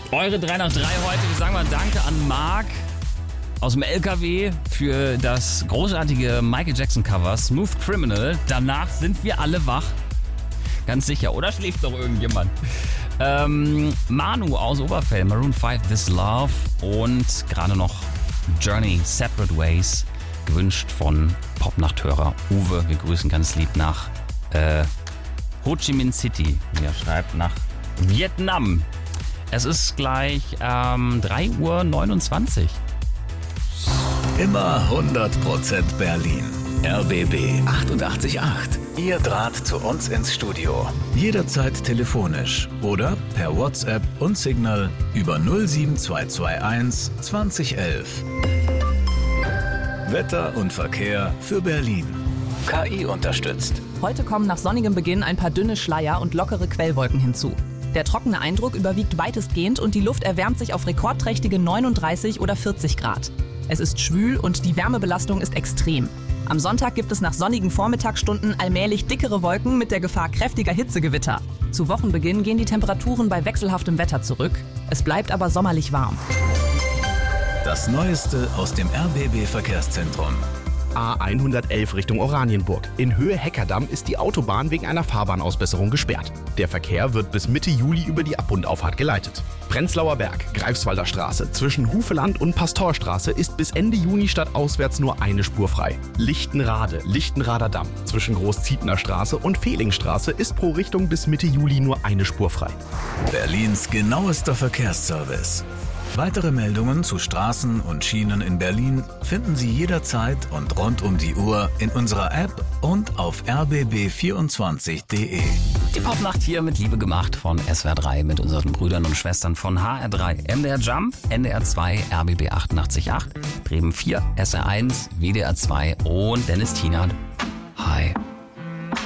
Eure 3 nach 3 heute. Wir sagen mal Danke an Marc aus dem LKW für das großartige Michael Jackson Cover Smooth Criminal. Danach sind wir alle wach. Ganz sicher. Oder schläft doch irgendjemand? Manu aus Oberfell, Maroon 5, This Love und gerade noch Journey, Separate Ways, gewünscht von Popnachthörer Uwe. Wir grüßen ganz lieb nach Ho Chi Minh City. Er schreibt nach Vietnam. Es ist gleich 3:29 Uhr. Immer 100% Berlin. RBB 88.8. Ihr Draht zu uns ins Studio. Jederzeit telefonisch oder per WhatsApp und Signal über 07221 2011. Wetter und Verkehr für Berlin. KI unterstützt. Heute kommen nach sonnigem Beginn ein paar dünne Schleier und lockere Quellwolken hinzu. Der trockene Eindruck überwiegt weitestgehend und die Luft erwärmt sich auf rekordträchtige 39 oder 40 Grad. Es ist schwül und die Wärmebelastung ist extrem. Am Sonntag gibt es nach sonnigen Vormittagsstunden allmählich dickere Wolken mit der Gefahr kräftiger Hitzegewitter. Zu Wochenbeginn gehen die Temperaturen bei wechselhaftem Wetter zurück. Es bleibt aber sommerlich warm. Das Neueste aus dem RBB-Verkehrszentrum. A111 Richtung Oranienburg. In Höhe Heckerdamm ist die Autobahn wegen einer Fahrbahnausbesserung gesperrt. Der Verkehr wird bis Mitte Juli über die Ab- und Auffahrt geleitet. Prenzlauer Berg, Greifswalder Straße zwischen Hufeland und Pastorstraße ist bis Ende Juni stadtauswärts nur eine Spur frei. Lichtenrade, Lichtenrader Damm zwischen Großzietner Straße und Fehlingstraße ist pro Richtung bis Mitte Juli nur eine Spur frei. Berlins genauester Verkehrsservice. Weitere Meldungen zu Straßen und Schienen in Berlin finden Sie jederzeit und rund um die Uhr in unserer App und auf rbb24.de. Die Popnacht hier mit Liebe gemacht von SWR 3 mit unseren Brüdern und Schwestern von HR3, MDR Jump, NDR 2, RBB 88.8, Bremen 4, SR 1, WDR 2 und Dennis Tienert. Hi.